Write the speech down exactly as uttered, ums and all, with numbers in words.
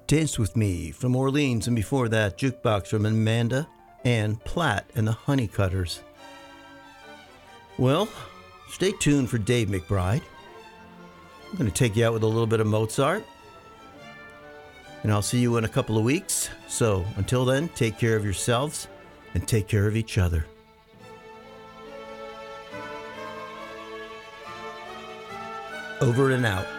Dance With Me from Orleans, and before that, Jukebox from Amanda and Platt and the Honeycutters. Well, stay tuned for Dave McBride. I'm going to take you out with a little bit of Mozart, and I'll see you in a couple of weeks. So until then, take care of yourselves and take care of each other. Over and out.